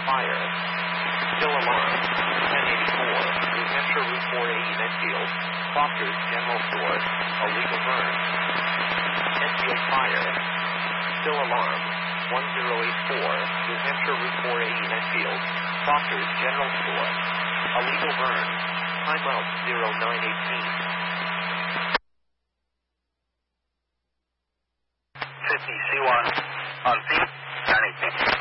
fire. Still alarm. 1084. New Hampshire Route 480 Medfield. Foster's General Store. Illegal burn. Enfield fire. Still alarm. 1084. New Hampshire Route 480 Medfield. Foster's General Store. Illegal burn. Timeout 0918. 50 C1 on feet. 90.